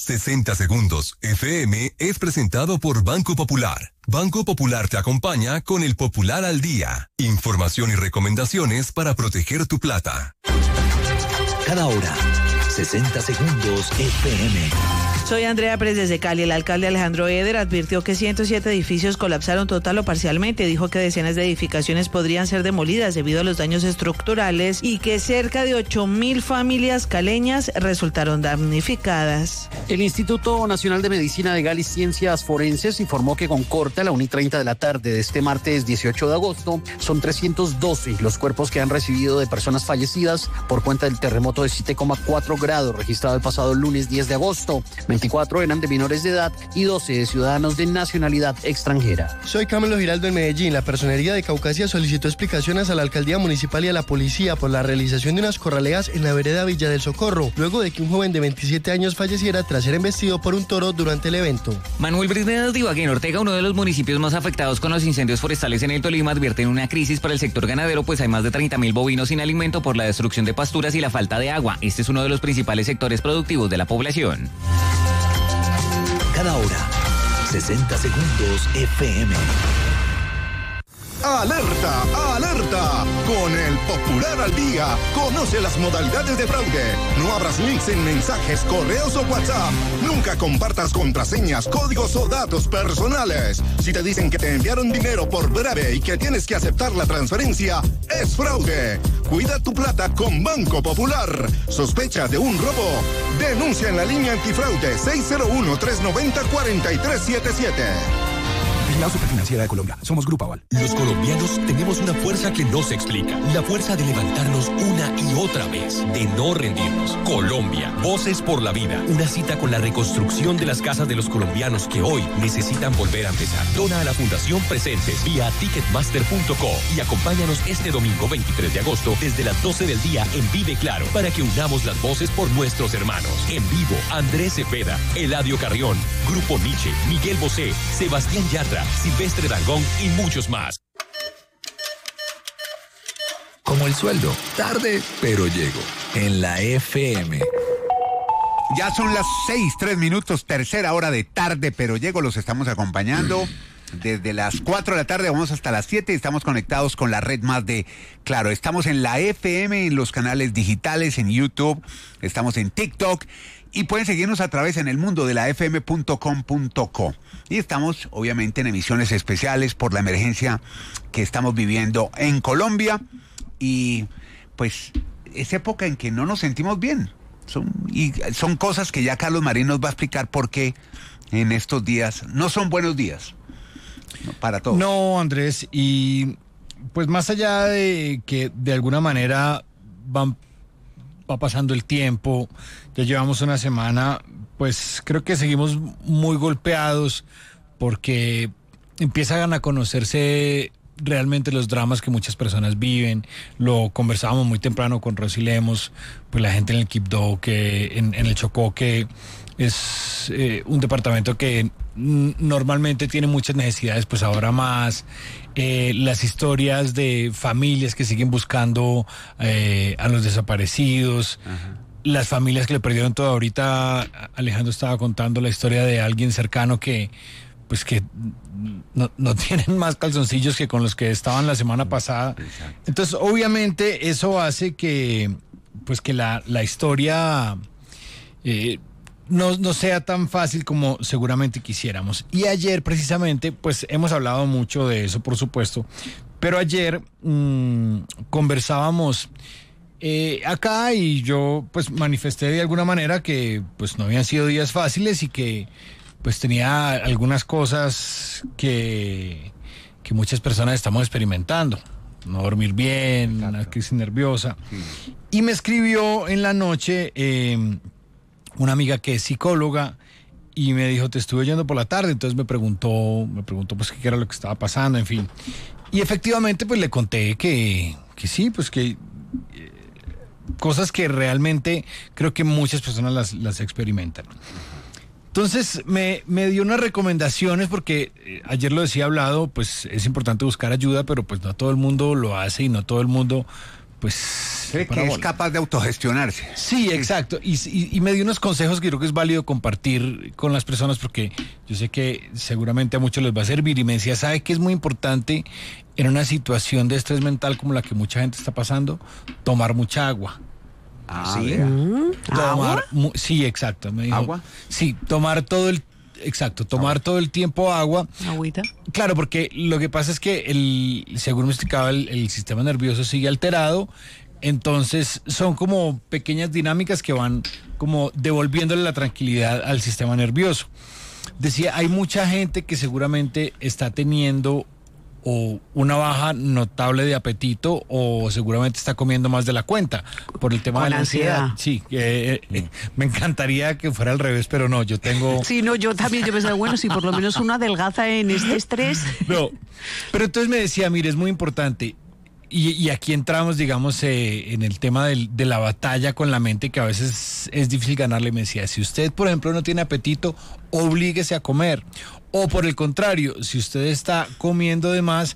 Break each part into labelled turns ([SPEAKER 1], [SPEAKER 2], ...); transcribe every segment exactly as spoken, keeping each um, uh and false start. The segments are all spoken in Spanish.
[SPEAKER 1] sesenta Segundos F M es presentado por Banco Popular. Banco Popular te acompaña con el Popular al Día. Información y recomendaciones para proteger tu plata.
[SPEAKER 2] Cada hora, sesenta Segundos F M.
[SPEAKER 3] Soy Andrea Pérez desde Cali. El alcalde Alejandro Eder advirtió que ciento siete edificios colapsaron total o parcialmente. Dijo que decenas de edificaciones podrían ser demolidas debido a los daños estructurales y que cerca de ocho mil familias caleñas resultaron damnificadas.
[SPEAKER 4] El Instituto Nacional de Medicina Legal y Ciencias Forenses informó que con corte a la una y treinta de la tarde de este martes dieciocho de agosto son trescientos doce los cuerpos que han recibido de personas fallecidas por cuenta del terremoto de siete coma cuatro grados registrado el pasado lunes diez de agosto. veinticuatro eran de menores de edad y doce de ciudadanos de nacionalidad extranjera.
[SPEAKER 5] Soy Camilo Giraldo en Medellín. La Personería de Caucasia solicitó explicaciones a la Alcaldía Municipal y a la Policía por la realización de unas corraleas en la vereda Villa del Socorro, luego de que un joven de veintisiete años falleciera tras ser embestido por un toro durante el evento.
[SPEAKER 6] Manuel Brinedo de Ibagué, en Ortega, uno de los municipios más afectados con los incendios forestales en el Tolima, advierte en una crisis para el sector ganadero, pues hay más de treinta mil bovinos sin alimento por la destrucción de pasturas y la falta de agua. Este es uno de los principales sectores productivos de la población.
[SPEAKER 2] Cada hora, sesenta Segundos F M.
[SPEAKER 7] ¡Alerta! ¡Alerta! Con el Popular al Día, conoce las modalidades de fraude. No abras links en mensajes, correos o WhatsApp. Nunca compartas contraseñas, códigos o datos personales. Si te dicen que te enviaron dinero por breve y que tienes que aceptar la transferencia, es fraude. Cuida tu plata con Banco Popular. ¿Sospecha de un robo? Denuncia en la línea antifraude seis cero uno, tres nueve cero, cuatro tres siete siete.
[SPEAKER 8] La Superfinanciera de Colombia. Somos Grupo Aval.
[SPEAKER 9] Los colombianos tenemos una fuerza que no se explica. La fuerza de levantarnos una y otra vez, de no rendirnos. Colombia, Voces por la Vida. Una cita con la reconstrucción de las casas de los colombianos que hoy necesitan volver a empezar. Dona a la Fundación Presentes vía ticketmaster punto co y acompáñanos este domingo veintitrés de agosto desde las doce del día en Vive Claro para que unamos las voces por nuestros hermanos. En vivo, Andrés Cepeda, Eladio Carrión, Grupo Nietzsche, Miguel Bosé, Sebastián Yatra, Silvestre Dangond y muchos más.
[SPEAKER 8] Como el sueldo, tarde, pero llego. En la F M.
[SPEAKER 10] Ya son las seis, tres minutos, tercera hora de tarde, pero llego, los estamos acompañando desde las cuatro de la tarde, vamos hasta las siete y estamos conectados con la red más de Claro. Estamos en la F M, en los canales digitales, en YouTube, estamos en TikTok. Y pueden seguirnos a través en el mundo de la f m punto com punto co. Y estamos, obviamente, en emisiones especiales por la emergencia que estamos viviendo en Colombia. Y, pues, es época en que no nos sentimos bien. Son, y son cosas que ya Carlos Marín nos va a explicar por qué en estos días no son buenos días, ¿no? Para todos.
[SPEAKER 11] No, Andrés, y pues más allá de que de alguna manera van va pasando el tiempo, ya llevamos una semana, pues creo que seguimos muy golpeados porque empiezan a conocerse realmente los dramas que muchas personas viven. Lo conversábamos muy temprano con Rosy Lemos, pues la gente en el Quibdó, que en, en el Chocó, que es eh, un departamento que n- normalmente tiene muchas necesidades, pues ahora más. Eh, las historias de familias que siguen buscando eh, a los desaparecidos. Ajá. Las familias que le perdieron todo. Ahorita Alejandro estaba contando la historia de alguien cercano que pues que no, no tienen más calzoncillos que con los que estaban la semana pasada. Exacto. Entonces obviamente eso hace que pues que la, la historia eh, No, no sea tan fácil como seguramente quisiéramos. Y ayer precisamente, pues hemos hablado mucho de eso, por supuesto, pero ayer mmm, conversábamos eh, acá y yo pues manifesté de alguna manera que pues no habían sido días fáciles y que pues tenía algunas cosas que, que muchas personas estamos experimentando. No dormir bien, Exacto. Una crisis nerviosa. Sí. Y me escribió en la noche Eh, una amiga que es psicóloga y me dijo, te estuve oyendo por la tarde, entonces me preguntó, me preguntó pues qué era lo que estaba pasando, en fin. Y efectivamente pues le conté que, que sí, pues que eh, cosas que realmente creo que muchas personas las, las experimentan. Entonces me, me dio unas recomendaciones porque eh, ayer lo decía hablado, pues es importante buscar ayuda, pero pues no todo el mundo lo hace y no todo el mundo pues...
[SPEAKER 10] Cree que es capaz de autogestionarse.
[SPEAKER 11] Sí, exacto. Y, y, y me dio unos consejos que creo que es válido compartir con las personas porque yo sé que seguramente a muchos les va a servir. Y me decía, ¿sabe qué es muy importante en una situación de estrés mental como la que mucha gente está pasando? Tomar mucha agua.
[SPEAKER 10] Ah,
[SPEAKER 11] ¿Sí?
[SPEAKER 10] Mm,
[SPEAKER 11] tomar,
[SPEAKER 10] ¿agua?
[SPEAKER 11] Mu, sí, exacto. Me dijo,
[SPEAKER 10] ¿Agua?
[SPEAKER 11] Sí, tomar todo el Exacto, tomar agua. todo el tiempo agua.
[SPEAKER 3] Agüita.
[SPEAKER 11] Claro, porque lo que pasa es que, el, según me explicaba, el, el sistema nervioso sigue alterado. Entonces son como pequeñas dinámicas que van como devolviéndole la tranquilidad al sistema nervioso. Decía, hay mucha gente que seguramente está teniendo o una baja notable de apetito o seguramente está comiendo más de la cuenta por el tema
[SPEAKER 3] Con
[SPEAKER 11] de la ansiedad.
[SPEAKER 3] ansiedad.
[SPEAKER 11] Sí, eh, eh, me encantaría que fuera al revés, pero no, yo tengo...
[SPEAKER 12] Sí, no, yo también, yo pensaba, bueno, si por lo menos uno adelgaza en este estrés.
[SPEAKER 11] No, pero entonces me decía, mire, es muy importante. Y, y aquí entramos, digamos, eh, en el tema del, de la batalla con la mente, que a veces es difícil ganarle. Me decía, si usted, por ejemplo, no tiene apetito, oblíguese a comer. O por el contrario, si usted está comiendo de más,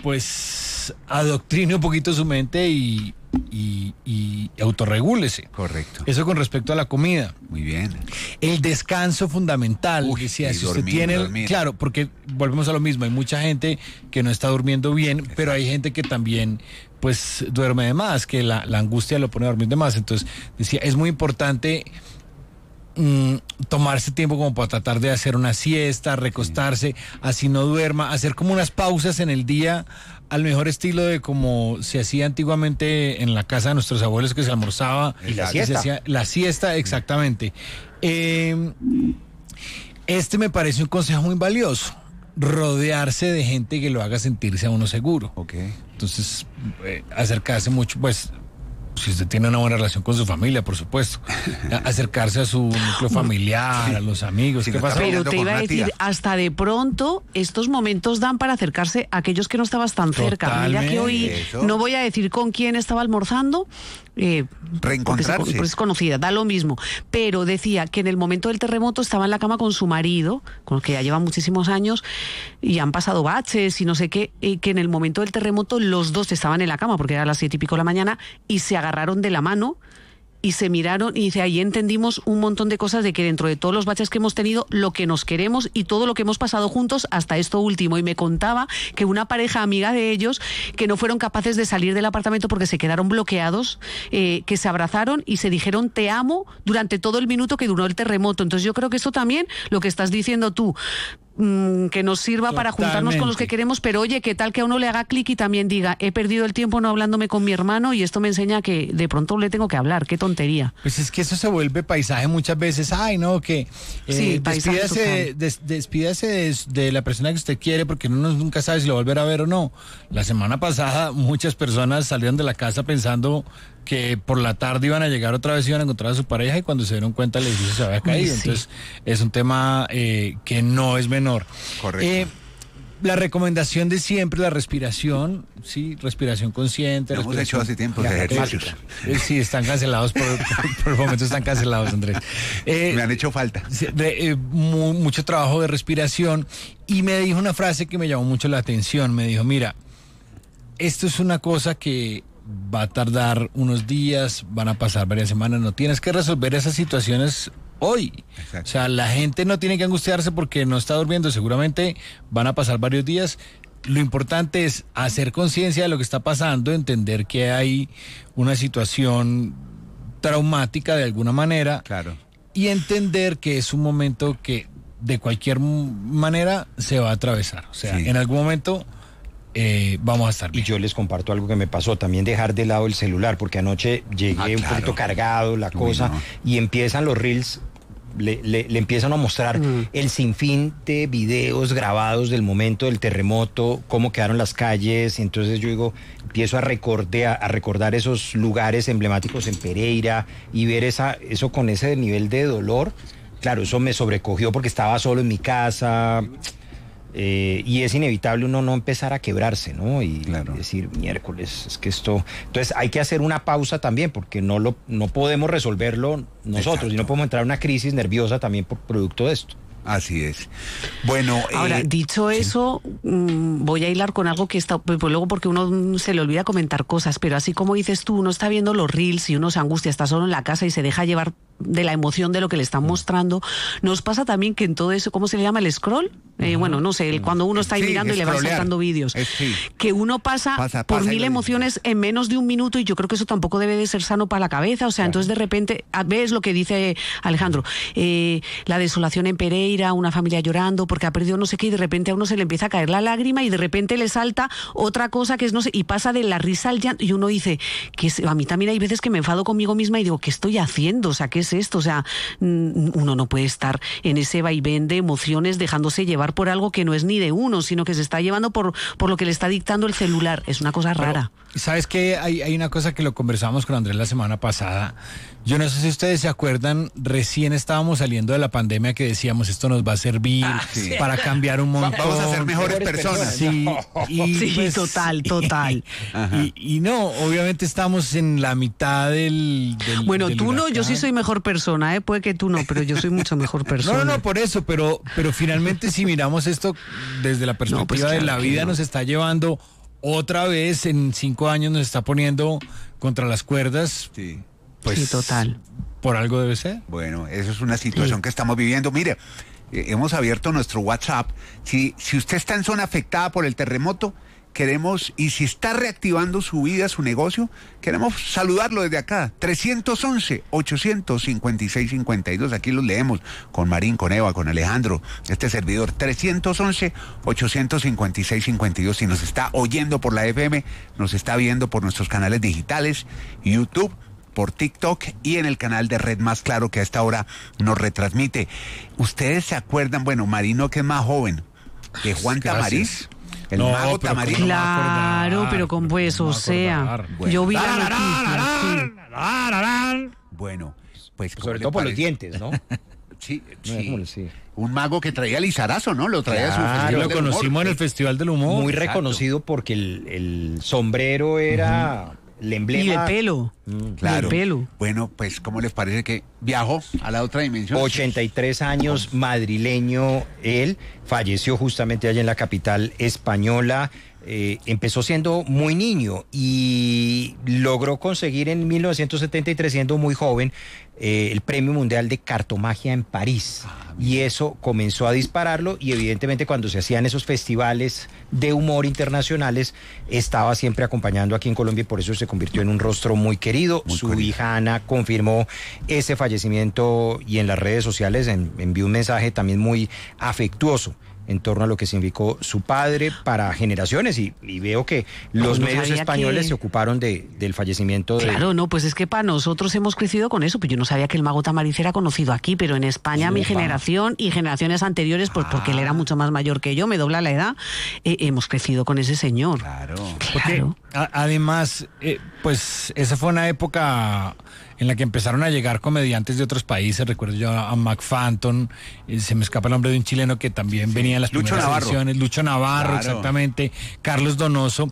[SPEAKER 11] pues adoctrine un poquito su mente y, y, y autorregúlese.
[SPEAKER 10] Correcto.
[SPEAKER 11] Eso con respecto a la comida.
[SPEAKER 10] Muy bien.
[SPEAKER 11] El descanso fundamental.
[SPEAKER 10] Uy,
[SPEAKER 11] decía,
[SPEAKER 10] sí,
[SPEAKER 11] si
[SPEAKER 10] dormir,
[SPEAKER 11] usted tiene,
[SPEAKER 10] dormir.
[SPEAKER 11] claro, porque volvemos a lo mismo, hay mucha gente que no está durmiendo bien, exacto, pero hay gente que también pues duerme de más, que la, la angustia lo pone a dormir de más. Entonces decía, es muy importante mm, tomarse tiempo como para tratar de hacer una siesta, recostarse, sí, así no duerma, hacer como unas pausas en el día, al mejor estilo de como se hacía antiguamente en la casa de nuestros abuelos, que se almorzaba.
[SPEAKER 13] Y la
[SPEAKER 11] que
[SPEAKER 13] siesta.
[SPEAKER 11] Se hacía, la siesta, exactamente. Eh, este me parece un consejo muy valioso. Rodearse de gente que lo haga sentirse a uno seguro.
[SPEAKER 10] Okay.
[SPEAKER 11] Entonces, eh, acercarse mucho, pues, si usted tiene una buena relación con su familia, por supuesto, acercarse a su núcleo familiar, sí, a los amigos.
[SPEAKER 10] Si
[SPEAKER 11] ¿Qué
[SPEAKER 10] no
[SPEAKER 11] pasa?
[SPEAKER 12] Pero te iba a decir, hasta de pronto, estos momentos dan para acercarse a aquellos que no estabas tan cerca.
[SPEAKER 11] Totalmente.
[SPEAKER 12] Mira que hoy,
[SPEAKER 10] Eso.
[SPEAKER 12] no voy a decir con quién estaba almorzando, eh,
[SPEAKER 10] Reencontrarse.
[SPEAKER 12] porque es conocida, da lo mismo, pero decía que en el momento del terremoto estaba en la cama con su marido, con el que ya lleva muchísimos años, y han pasado baches y no sé qué, y que en el momento del terremoto los dos estaban en la cama, porque era a las siete y pico de la mañana, y se agarraron de la mano y se miraron y dice, ahí entendimos un montón de cosas de que dentro de todos los baches que hemos tenido, lo que nos queremos y todo lo que hemos pasado juntos hasta esto último. Y me contaba que una pareja amiga de ellos que no fueron capaces de salir del apartamento porque se quedaron bloqueados, eh, que se abrazaron y se dijeron te amo durante todo el minuto que duró el terremoto. Entonces yo creo que eso también, lo que estás diciendo tú, que nos sirva para juntarnos con los que queremos, pero oye, ¿qué tal que a uno le haga clic y también diga, he perdido el tiempo no hablándome con mi hermano y esto me enseña que de pronto le tengo que hablar? Qué tontería.
[SPEAKER 11] Pues es que eso se vuelve paisaje muchas veces. Ay, no, que eh,
[SPEAKER 12] Sí, paisaje
[SPEAKER 11] despídase, des, despídase de, de la persona que usted quiere porque uno nunca sabe si lo va a volver a ver o no. La semana pasada muchas personas salieron de la casa pensando que por la tarde iban a llegar otra vez, iban a encontrar a su pareja y cuando se dieron cuenta el edificio se había caído.
[SPEAKER 12] Sí.
[SPEAKER 11] Entonces es un tema eh, que no es menor.
[SPEAKER 10] Correcto.
[SPEAKER 11] Eh, la recomendación de siempre, la respiración, sí, respiración consciente.
[SPEAKER 10] Lo hemos
[SPEAKER 11] respiración-
[SPEAKER 10] hecho hace tiempo,
[SPEAKER 11] Ya,
[SPEAKER 10] ejercicios.
[SPEAKER 11] eh, sí, están cancelados por, por, por el momento están cancelados, Andrés. Eh,
[SPEAKER 10] Me han hecho falta.
[SPEAKER 11] Sí, de, eh, mu- mucho trabajo de respiración y me dijo una frase que me llamó mucho la atención. Me dijo, mira, esto es una cosa que va a tardar unos días, van a pasar varias semanas, no tienes que resolver esas situaciones hoy.
[SPEAKER 10] Exacto.
[SPEAKER 11] O sea, la gente no tiene que angustiarse porque no está durmiendo, seguramente van a pasar varios días. Lo importante es hacer conciencia de lo que está pasando, entender que hay una situación traumática de alguna manera.
[SPEAKER 10] Claro.
[SPEAKER 11] Y entender que es un momento que de cualquier manera se va a atravesar. O sea,
[SPEAKER 10] Sí.
[SPEAKER 11] en algún momento eh, vamos a estar
[SPEAKER 13] Y
[SPEAKER 11] bien.
[SPEAKER 13] yo les comparto algo que me pasó, también dejar de lado el celular, porque anoche llegué
[SPEAKER 10] Ah,
[SPEAKER 13] un
[SPEAKER 10] claro.
[SPEAKER 13] poquito cargado, la
[SPEAKER 10] Uy,
[SPEAKER 13] cosa,
[SPEAKER 10] no.
[SPEAKER 13] y empiezan los reels, le, le- le empiezan a mostrar
[SPEAKER 12] Mm.
[SPEAKER 13] el sinfín de videos grabados del momento del terremoto, cómo quedaron las calles, y entonces yo digo, empiezo a, recorde- a recordar esos lugares emblemáticos en Pereira, y ver esa, eso con ese nivel de dolor. Claro, eso me sobrecogió porque estaba solo en mi casa, eh, y es inevitable uno no empezar a quebrarse, ¿no? Y
[SPEAKER 10] Claro.
[SPEAKER 13] decir, miércoles, es que esto... Entonces hay que hacer una pausa también, porque no, lo, no podemos resolverlo nosotros,
[SPEAKER 10] Exacto.
[SPEAKER 13] y no podemos entrar en una crisis nerviosa también por producto de esto.
[SPEAKER 10] Así es. Bueno,
[SPEAKER 12] ahora,
[SPEAKER 10] eh,
[SPEAKER 12] dicho
[SPEAKER 10] sí.
[SPEAKER 12] eso, mmm, voy a hilar con algo que está, pues luego porque uno se le olvida comentar cosas, pero así como dices tú, uno está viendo los reels y uno se angustia, está solo en la casa y se deja llevar de la emoción de lo que le están mostrando. Nos pasa también que en todo eso, ¿cómo se le llama? ¿El scroll? Eh, bueno, no sé, el, cuando uno está ahí
[SPEAKER 10] Sí,
[SPEAKER 12] mirando y le van
[SPEAKER 10] scrollear.
[SPEAKER 12] saltando vídeos.
[SPEAKER 10] Es, sí.
[SPEAKER 12] Que uno pasa,
[SPEAKER 10] Pasa,
[SPEAKER 12] por
[SPEAKER 10] pasa y
[SPEAKER 12] mil
[SPEAKER 10] lo
[SPEAKER 12] emociones en menos de un minuto y yo creo que eso tampoco debe de ser sano para la cabeza. O sea, entonces de repente, ah, ves lo que dice Alejandro, eh, la desolación en Pereira, una familia llorando porque ha perdido no sé qué y de repente a uno se le empieza a caer la lágrima y de repente le salta otra cosa que es no sé, y pasa de la risa al llanto y uno dice, que es, a mí también hay veces que me enfado conmigo misma y digo, ¿qué estoy haciendo? O sea, ¿qué es esto? O sea, uno no puede estar en ese vaivén de emociones dejándose llevar por algo que no es ni de uno, sino que se está llevando por, por lo que le está dictando el celular. Es una cosa rara.
[SPEAKER 11] Pero, ¿sabes qué? Hay, hay una cosa que lo conversamos con Andrés la semana pasada. Yo no sé si ustedes se acuerdan, recién estábamos saliendo de la pandemia que decíamos esto nos va a servir
[SPEAKER 10] ah, sí.
[SPEAKER 11] para cambiar un montón.
[SPEAKER 10] Vamos a ser mejores, mejores personas.
[SPEAKER 11] Sí, y,
[SPEAKER 12] sí
[SPEAKER 11] pues,
[SPEAKER 12] total, total.
[SPEAKER 11] Y, y, y no, obviamente estamos en la mitad del... del
[SPEAKER 12] bueno,
[SPEAKER 11] del
[SPEAKER 12] tú
[SPEAKER 11] huracán.
[SPEAKER 12] no, yo sí soy mejor persona, ¿eh? Puede que tú no, pero yo soy mucho mejor persona.
[SPEAKER 11] No, no, no, por eso, pero, pero finalmente si miramos esto desde la perspectiva no, pues claro de la vida, no. nos está llevando otra vez, en cinco años nos está poniendo contra las cuerdas.
[SPEAKER 10] Sí.
[SPEAKER 11] Pues,
[SPEAKER 12] sí, total.
[SPEAKER 11] Por algo debe ser.
[SPEAKER 10] Bueno, eso es una situación sí. que estamos viviendo. Mire, eh, hemos abierto nuestro WhatsApp. Si, si usted está en zona afectada por el terremoto, queremos, y si está reactivando su vida, su negocio, queremos saludarlo desde acá. tres once, ochocientos cincuenta y seis cincuenta y dos, aquí los leemos, con Marín, con Eva, con Alejandro, este servidor. tres once, ochocientos cincuenta y seis cincuenta y dos, si nos está oyendo por la F M, nos está viendo por nuestros canales digitales, YouTube, por TikTok y en el canal de Red Más Claro que a esta hora nos retransmite. ¿Ustedes se acuerdan, bueno, Marino que es más joven, de Juan Tamariz? El
[SPEAKER 11] no,
[SPEAKER 10] mago Tamariz.
[SPEAKER 12] Claro, pero con pues, o sea, bueno. yo vi la noticia.
[SPEAKER 10] Bueno, pues...
[SPEAKER 13] Sobre todo por los dientes, ¿no?
[SPEAKER 10] Sí, sí. sí. Un mago que traía Lizarazo, ¿no? Lo traía
[SPEAKER 11] claro,
[SPEAKER 10] a su festival
[SPEAKER 11] lo conocimos humor. en el Festival del Humor.
[SPEAKER 13] Muy Exacto. reconocido porque el, el sombrero era... Uh-huh. El emblema.
[SPEAKER 12] Y el pelo.
[SPEAKER 10] Mm, claro.
[SPEAKER 12] Y el pelo.
[SPEAKER 10] Bueno, pues, ¿cómo les parece que viajó a la otra dimensión?
[SPEAKER 13] ochenta y tres años, madrileño él, falleció justamente allá en la capital española. Eh, empezó siendo muy niño y logró conseguir en mil novecientos setenta y tres, siendo muy joven, eh, el Premio Mundial de Cartomagia en París. Ah, y eso comenzó a dispararlo y evidentemente cuando se hacían esos festivales de humor internacionales, estaba siempre acompañando aquí en Colombia y por eso se convirtió en un rostro muy querido. Muy Su querido. hija Ana confirmó ese fallecimiento y en las redes sociales en, envió un mensaje también muy afectuoso en torno a lo que significó su padre para generaciones y, y veo que los no, no medios españoles que... se ocuparon de, del fallecimiento de...
[SPEAKER 12] Claro, no, pues es que para nosotros hemos crecido con eso, pues yo no sabía que el mago Tamariz era conocido aquí, pero en España sí, mi generación y generaciones anteriores, pues ah. porque él era mucho más mayor que yo, me dobla la edad, eh, hemos crecido con ese señor.
[SPEAKER 10] Claro.
[SPEAKER 11] Porque a, además, eh, pues esa fue una época en la que empezaron a llegar comediantes de otros países. Recuerdo yo a Mac Phantom, eh, se me escapa el nombre de un chileno que también sí. venía en las
[SPEAKER 10] Lucho
[SPEAKER 11] primeras
[SPEAKER 10] Navarro.
[SPEAKER 11] ediciones, Lucho Navarro, claro. exactamente, Carlos Donoso.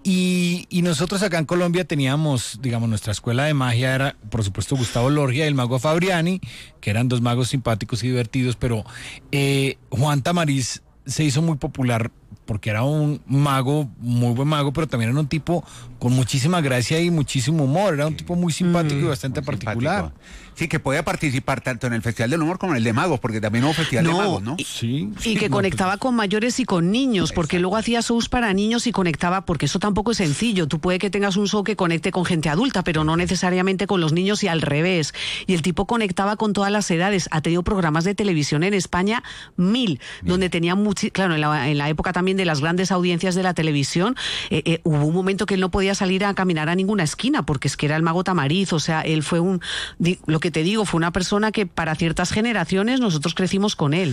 [SPEAKER 11] Y, y nosotros acá en Colombia teníamos, digamos, nuestra escuela de magia era, por supuesto, Gustavo Lorgia y el mago Fabriani, que eran dos magos simpáticos y divertidos, pero eh, Juan Tamariz se hizo muy popular porque era un mago, muy buen mago, pero también era un tipo con muchísima gracia y muchísimo humor. Era un tipo muy simpático mm, y bastante particular.
[SPEAKER 10] Simpático. Sí, que podía participar tanto en el Festival del Humor como en el de Magos, porque también hubo Festival no, de Magos, ¿no?
[SPEAKER 12] Y,
[SPEAKER 11] sí.
[SPEAKER 12] Y que
[SPEAKER 11] no,
[SPEAKER 12] conectaba
[SPEAKER 11] pues,
[SPEAKER 12] con mayores y con niños, porque exacto. luego hacía shows para niños y conectaba, porque eso tampoco es sencillo. Tú puede que tengas un show que conecte con gente adulta, pero no necesariamente con los niños y al revés. Y el tipo conectaba con todas las edades. Ha tenido programas de televisión en España, mil, Bien. donde tenía mucho, claro, en la, en la época también de las grandes audiencias de la televisión, eh, eh, hubo un momento que él no podía salir a caminar a ninguna esquina, porque es que era el mago Tamariz, o sea, él fue un, lo que te digo, fue una persona que para ciertas generaciones nosotros crecimos con él.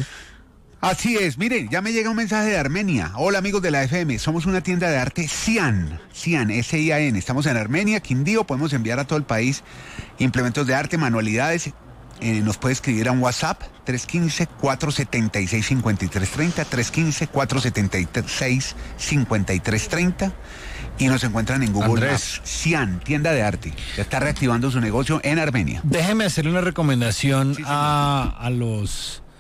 [SPEAKER 10] Así es, miren, ya me llega un mensaje de Armenia. Hola amigos de la F M, somos una tienda de arte Cian, Cian, S I A N. Estamos en Armenia, Quindío, podemos enviar a todo el país implementos de arte, manualidades. Eh, nos puede escribir a un WhatsApp, tres uno cinco, cuatro siete seis, cinco tres tres cero, tres uno cinco, cuatro siete seis, cinco tres tres cero. Y nos encuentran en Google
[SPEAKER 11] Andrés.
[SPEAKER 10] Maps. Cian, tienda de arte. Ya está reactivando su negocio en Armenia.
[SPEAKER 11] Déjeme hacerle una recomendación sí, a, a los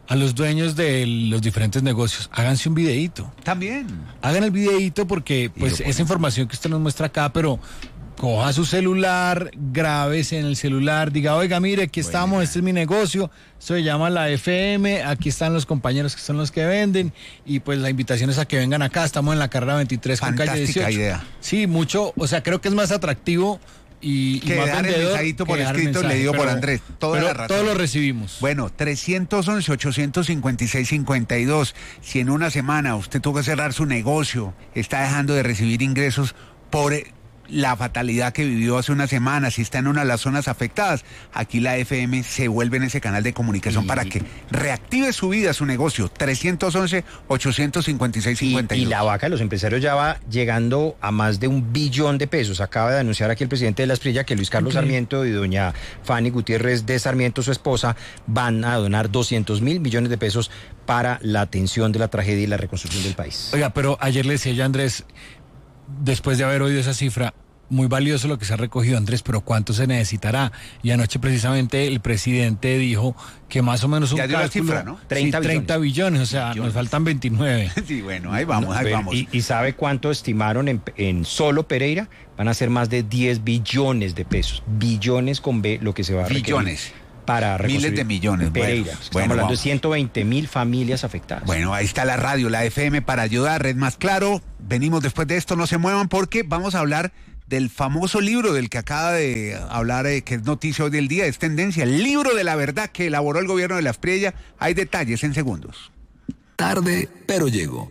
[SPEAKER 11] a los dueños de los diferentes negocios, háganse un videíto.
[SPEAKER 10] También.
[SPEAKER 11] Hagan el videíto porque pues esa información que usted nos muestra acá, pero coja su celular, grábese en el celular, diga, oiga, mire, aquí estamos, bueno, este es mi negocio, esto se llama la F M, aquí están los compañeros que son los que venden, y pues la invitación es a que vengan acá, estamos en la carrera veintitrés con calle dieciocho.
[SPEAKER 10] Fantástica idea.
[SPEAKER 11] Sí, mucho, o sea, creo que es más atractivo y,
[SPEAKER 10] que
[SPEAKER 11] y más
[SPEAKER 10] dejar
[SPEAKER 11] vendedor
[SPEAKER 10] el mensajito por escrito
[SPEAKER 11] mensaje,
[SPEAKER 10] leído
[SPEAKER 11] pero,
[SPEAKER 10] por Andrés. Toda
[SPEAKER 11] pero
[SPEAKER 10] la razón.
[SPEAKER 11] todo lo recibimos.
[SPEAKER 10] Bueno, trescientos once, ochocientos cincuenta y seis, cincuenta y dos. Si en una semana usted tuvo que cerrar su negocio, está dejando de recibir ingresos por la fatalidad que vivió hace una semana, si está en una de las zonas afectadas, aquí la F M se vuelve en ese canal de comunicación y, para que reactive su vida, su negocio. Trescientos once, ochocientos cincuenta y seis, cincuenta y dos.
[SPEAKER 13] Y, y la vaca de los empresarios ya va llegando a más de un billón de pesos. Acaba de anunciar aquí el presidente de la Esprilla que Luis Carlos okay. Sarmiento y doña Fanny Gutiérrez de Sarmiento, su esposa, van a donar doscientos mil millones de pesos para la atención de la tragedia y la reconstrucción del país.
[SPEAKER 11] Oiga, pero ayer le decía ya Andrés, después de haber oído esa cifra, muy valioso lo que se ha recogido, Andrés, pero ¿cuánto se necesitará? Y anoche precisamente el presidente dijo que más o menos un
[SPEAKER 10] ya dio
[SPEAKER 11] cálculo,
[SPEAKER 10] la cifra, ¿no?
[SPEAKER 11] treinta, sí, treinta billones, o sea, billones. Nos faltan veintinueve.
[SPEAKER 10] Sí, bueno, ahí vamos,
[SPEAKER 13] no,
[SPEAKER 10] ahí
[SPEAKER 13] pero,
[SPEAKER 10] vamos.
[SPEAKER 13] Y, ¿Y sabe cuánto estimaron en, en solo Pereira? Van a ser más de diez billones de pesos. Billones con B, lo que se va a requerir.
[SPEAKER 10] Billones.
[SPEAKER 13] Para
[SPEAKER 10] miles de millones.
[SPEAKER 13] Pereira.
[SPEAKER 10] Bueno,
[SPEAKER 13] Estamos
[SPEAKER 10] bueno,
[SPEAKER 13] hablando
[SPEAKER 10] vamos.
[SPEAKER 13] de ciento veinte mil familias afectadas.
[SPEAKER 10] Bueno, ahí está la radio, la F M para ayudar, Red Más Claro. Venimos después de esto, no se muevan porque vamos a hablar del famoso libro del que acaba de hablar, eh, que es noticia hoy del día, es tendencia, el libro de la verdad que elaboró el gobierno de la Espriella. Hay detalles en segundos.
[SPEAKER 8] Tarde, pero llego.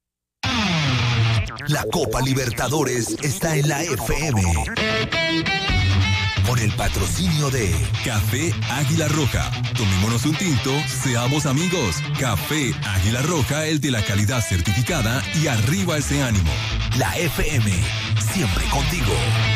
[SPEAKER 8] La Copa Libertadores está en la F M. Con el patrocinio de
[SPEAKER 1] Café Águila Roja. Tomémonos un tinto, seamos amigos. Café Águila Roja, el de la calidad certificada, y arriba ese ánimo.
[SPEAKER 8] La F M, siempre contigo.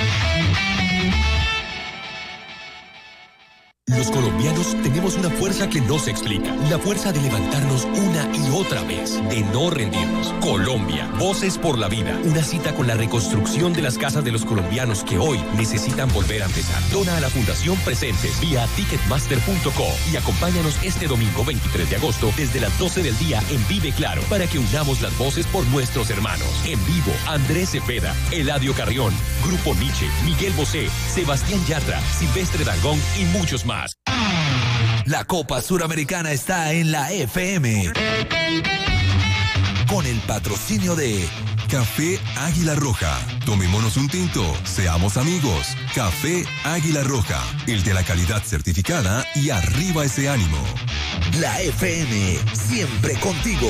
[SPEAKER 9] Los colombianos tenemos una fuerza que no se explica. La fuerza de levantarnos una y otra vez, de no rendirnos. Colombia, voces por la vida. Una cita con la reconstrucción de las casas de los colombianos que hoy necesitan volver a empezar. Dona a la Fundación Presentes vía ticketmaster punto co y acompáñanos este domingo veintitrés de agosto desde las doce del día en Vive Claro para que unamos las voces por nuestros hermanos. En vivo, Andrés Cepeda, Eladio Carrión, Grupo Nietzsche, Miguel Bosé, Sebastián Yatra, Silvestre Dangond y muchos más.
[SPEAKER 8] La Copa Suramericana está en la F M. Con el patrocinio de
[SPEAKER 1] Café Águila Roja. Tomémonos un tinto, seamos amigos. Café Águila Roja, el de la calidad certificada y arriba ese ánimo.
[SPEAKER 8] La F M, siempre contigo.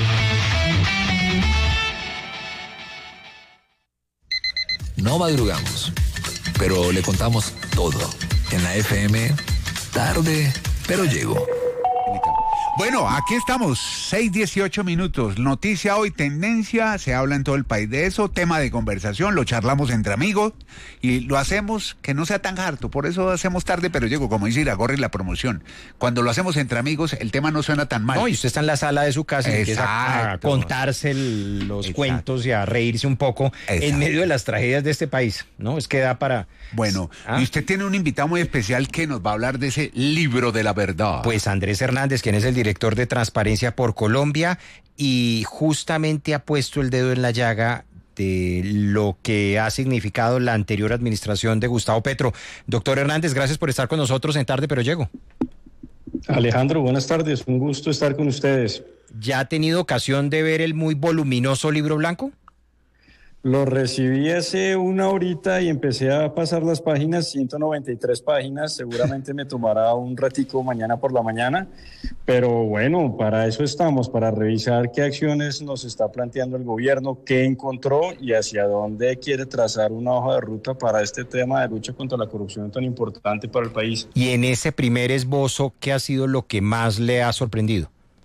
[SPEAKER 8] No madrugamos, pero le contamos todo. En la F M, tarde, pero llego.
[SPEAKER 10] Bueno, aquí estamos, seis dieciocho minutos. Noticia hoy, tendencia, se habla en todo el país de eso, tema de conversación, lo charlamos entre amigos y lo hacemos que no sea tan harto. Por eso hacemos tarde, pero llego, como dice Iragorri, la promoción. Cuando lo hacemos entre amigos, el tema no suena tan mal.
[SPEAKER 13] No, y usted está en la sala de su casa y empieza a
[SPEAKER 10] Exacto.
[SPEAKER 13] contarse el- los
[SPEAKER 10] Exacto.
[SPEAKER 13] cuentos y a reírse un poco
[SPEAKER 10] Exacto.
[SPEAKER 13] en medio de las tragedias de este país, ¿no? Es que da para...
[SPEAKER 10] Bueno,
[SPEAKER 13] ¿Ah?
[SPEAKER 10] y usted tiene un invitado muy especial que nos va a hablar de ese libro de la verdad.
[SPEAKER 13] Pues Andrés Hernández, quien es el director de Transparencia por Colombia y justamente ha puesto el dedo en la llaga de lo que ha significado la anterior administración de Gustavo Petro. Doctor Hernández, gracias por estar con nosotros en Tarde Pero Llego.
[SPEAKER 14] Alejandro, buenas tardes, un gusto estar con ustedes.
[SPEAKER 13] ¿Ya ha tenido ocasión de ver el muy voluminoso libro blanco?
[SPEAKER 14] Lo recibí hace una horita y empecé a pasar las páginas, ciento noventa y tres páginas, seguramente me tomará un ratico mañana por la mañana, pero bueno, para eso estamos, para revisar qué acciones nos está planteando el gobierno, qué encontró y hacia dónde quiere trazar una hoja de ruta para este tema de lucha contra la corrupción tan importante para el país.
[SPEAKER 13] Y en ese primer esbozo, ¿qué ha sido lo que más le ha sorprendido?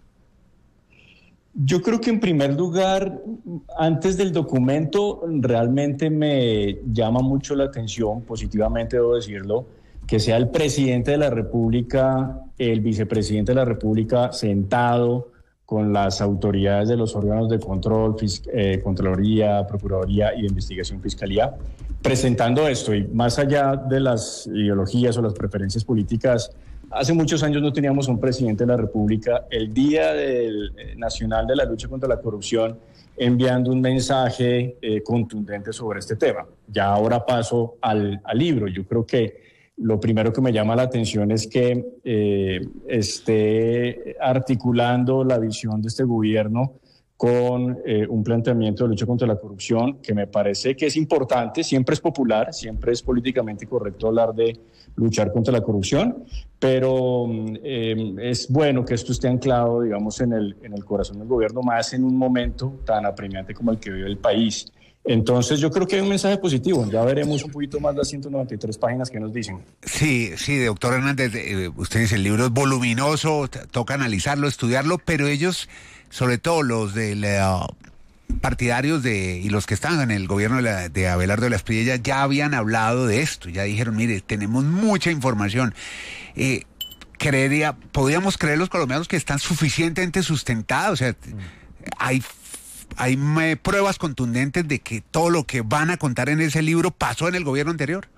[SPEAKER 14] Yo creo que en primer lugar, antes del documento, realmente me llama mucho la atención, positivamente debo decirlo, que sea el presidente de la República, el vicepresidente de la República sentado con las autoridades de los órganos de control, fisc- eh, Contraloría, Procuraduría y de Investigación Fiscalía, presentando esto y más allá de las ideologías o las preferencias políticas Hace muchos años no teníamos un presidente de la República el Día del, eh, Nacional de la Lucha contra la Corrupción enviando un mensaje eh, contundente sobre este tema. Ya ahora paso al, al libro. Yo creo que lo primero que me llama la atención es que eh, esté articulando la visión de este gobierno con eh, un planteamiento de lucha contra la corrupción que me parece que es importante, siempre es popular, siempre es políticamente correcto hablar de luchar contra la corrupción, pero eh, es bueno que esto esté anclado, digamos, en el, en el corazón del gobierno, más en un momento tan apremiante como el que vive el país. Entonces yo creo que hay un mensaje positivo, ya veremos un poquito más las ciento noventa y tres páginas que nos dicen.
[SPEAKER 10] Sí, sí, doctor Hernández, eh, usted dice, el libro es voluminoso, t- toca analizarlo, estudiarlo, pero ellos, sobre todo los de la, partidarios de y los que están en el gobierno de, la, de Abelardo de la Espriella ya habían hablado de esto, ya dijeron, mire, tenemos mucha información. Eh, creería, podríamos creer los colombianos que están suficientemente sustentados, o sea, hay... ¿Hay eh, pruebas contundentes de que todo lo que van a contar en ese libro pasó en el gobierno anterior?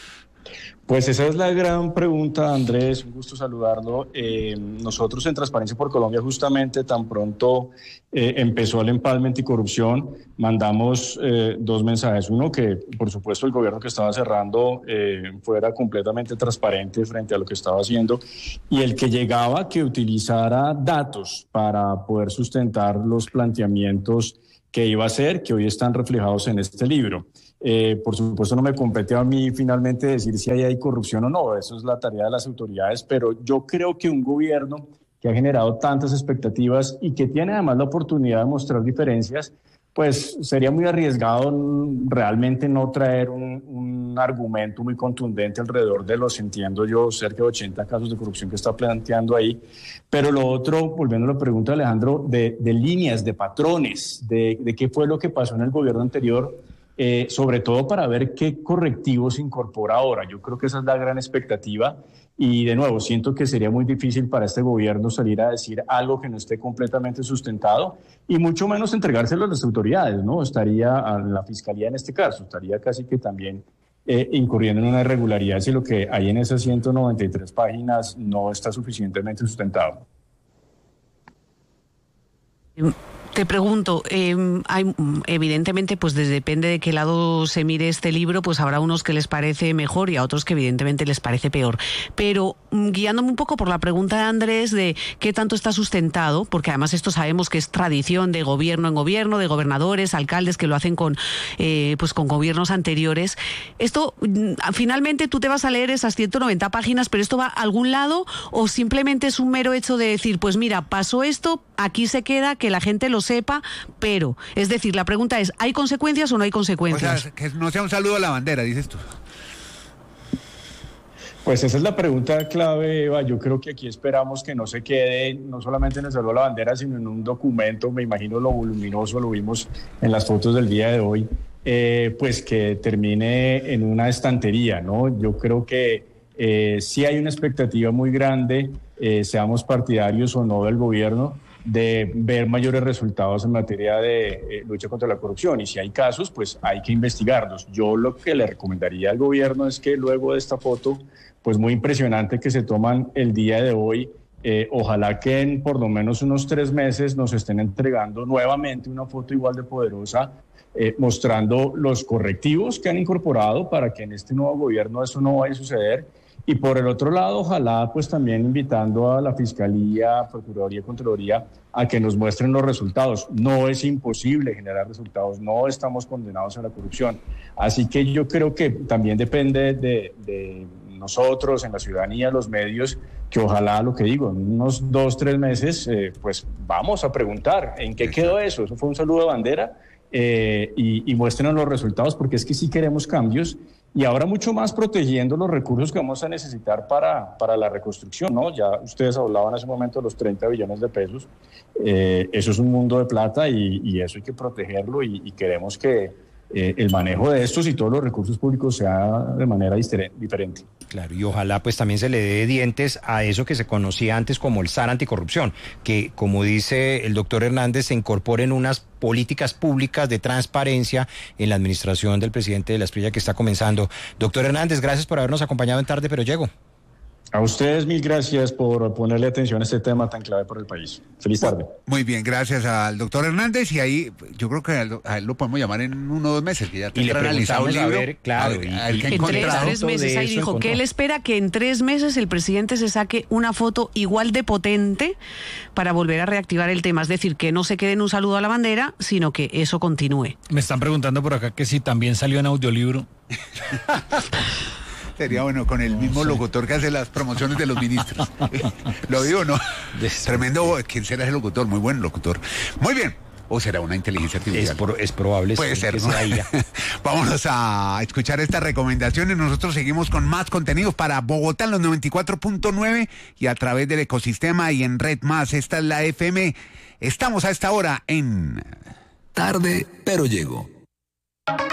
[SPEAKER 14] Pues esa es la gran pregunta, Andrés, un gusto saludarlo. Eh, nosotros en Transparencia por Colombia, justamente tan pronto eh, empezó el empalme anticorrupción, mandamos eh, dos mensajes. Uno, que por supuesto el gobierno que estaba cerrando eh, fuera completamente transparente frente a lo que estaba haciendo, y el que llegaba que utilizara datos para poder sustentar los planteamientos que iba a hacer, que hoy están reflejados en este libro. Eh, por supuesto no me compete a mí finalmente decir si ahí hay corrupción o no, eso es la tarea de las autoridades, pero yo creo que un gobierno que ha generado tantas expectativas y que tiene además la oportunidad de mostrar diferencias, pues sería muy arriesgado realmente no traer un, un argumento muy contundente alrededor de los, entiendo yo, cerca de ochenta casos de corrupción que está planteando ahí. Pero lo otro, volviendo a la pregunta de Alejandro, de, de líneas, de patrones, de, de qué fue lo que pasó en el gobierno anterior, Eh, sobre todo para ver qué correctivos incorpora ahora. Yo creo que esa es la gran expectativa y, de nuevo, siento que sería muy difícil para este gobierno salir a decir algo que no esté completamente sustentado y mucho menos entregárselo a las autoridades, ¿no? Estaría a la Fiscalía en este caso, estaría casi que también eh, incurriendo en una irregularidad si lo que hay en esas ciento noventa y tres páginas no está suficientemente sustentado.
[SPEAKER 12] Te pregunto, eh, hay, evidentemente, pues desde, depende de qué lado se mire este libro, pues habrá unos que les parece mejor y a otros que evidentemente les parece peor. Pero guiándome un poco por la pregunta de Andrés de qué tanto está sustentado, porque además esto sabemos que es tradición de gobierno en gobierno, de gobernadores, alcaldes que lo hacen con, eh, pues con gobiernos anteriores. Esto, finalmente tú te vas a leer esas ciento noventa páginas, pero ¿esto va a algún lado o simplemente es un mero hecho de decir, pues mira, pasó esto, aquí se queda, que la gente lo sepa, pero, es decir, la pregunta es, ¿hay consecuencias o no hay consecuencias?
[SPEAKER 10] O sea, que no sea un saludo a la bandera, dices tú.
[SPEAKER 14] Pues esa es la pregunta clave, Eva. Yo creo que aquí esperamos que no se quede no solamente en el saludo a la bandera, sino en un documento, me imagino lo voluminoso, lo vimos en las fotos del día de hoy, eh, pues que termine en una estantería, ¿no? Yo creo que eh, sí hay una expectativa muy grande, eh, seamos partidarios o no del gobierno, de ver mayores resultados en materia de eh, lucha contra la corrupción, y si hay casos, pues hay que investigarlos. Yo lo que le recomendaría al gobierno es que luego de esta foto, pues muy impresionante que se toman el día de hoy, eh, ojalá que en por lo menos unos tres meses nos estén entregando nuevamente una foto igual de poderosa, eh, mostrando los correctivos que han incorporado para que en este nuevo gobierno eso no vaya a suceder. Y por el otro lado, ojalá pues también invitando a la Fiscalía, Procuraduría, Contraloría a que nos muestren los resultados. No es imposible generar resultados, no estamos condenados a la corrupción. Así que yo creo que también depende de, de nosotros, en la ciudadanía, los medios, que ojalá, lo que digo, en unos dos, tres meses, eh, pues vamos a preguntar en qué quedó eso. Eso fue un saludo de bandera eh, y, y muéstrenos los resultados, porque es que sí queremos cambios. Y ahora mucho más protegiendo los recursos que vamos a necesitar para, para la reconstrucción, ¿no? Ya ustedes hablaban hace un momento de los treinta billones de pesos. Eh, eso es un mundo de plata y, y eso hay que protegerlo y, y queremos que eh, el manejo de estos y todos los recursos públicos sea de manera diferente.
[SPEAKER 13] Claro, y ojalá pues también se le dé dientes a eso que se conocía antes como el S A R anticorrupción, que como dice el doctor Hernández, se incorporen unas políticas públicas de transparencia en la administración del presidente de la Espriella que está comenzando. Doctor Hernández, gracias por habernos acompañado en Tarde Pero Llego.
[SPEAKER 14] A ustedes mil gracias por ponerle atención a este tema tan clave para el país. Feliz tarde.
[SPEAKER 10] Muy bien, gracias al doctor Hernández, y ahí yo creo que a él, a él lo podemos llamar en uno o dos meses, que ya
[SPEAKER 13] y le
[SPEAKER 10] analizado el libro.
[SPEAKER 13] A ver, claro,
[SPEAKER 10] a ver,
[SPEAKER 13] y,
[SPEAKER 10] a ver
[SPEAKER 13] y,
[SPEAKER 10] qué ha
[SPEAKER 12] en
[SPEAKER 10] encontrado.
[SPEAKER 12] tres, tres meses, ahí dijo
[SPEAKER 13] encontró.
[SPEAKER 12] que él espera que en tres meses el presidente se saque una foto igual de potente para volver a reactivar el tema. Es decir, que no se quede en un saludo a la bandera, sino que eso continúe.
[SPEAKER 11] Me están preguntando por acá que si también salió en audiolibro.
[SPEAKER 10] Sería bueno con el mismo locutor que hace las promociones de los ministros. ¿Lo digo o no? Tremendo. ¿Quién será ese locutor? Muy buen locutor. Muy bien. ¿O será una inteligencia artificial?
[SPEAKER 13] Es, pro, es probable.
[SPEAKER 10] Puede
[SPEAKER 13] sí,
[SPEAKER 10] ser,
[SPEAKER 13] que
[SPEAKER 10] ¿no?
[SPEAKER 13] sea ella.
[SPEAKER 10] Vámonos a escuchar estas recomendaciones. Nosotros seguimos con más contenidos para Bogotá en los noventa y cuatro punto nueve y a través del ecosistema y en Red Más. Esta es la F M. Estamos a esta hora en...
[SPEAKER 8] Tarde, pero llego.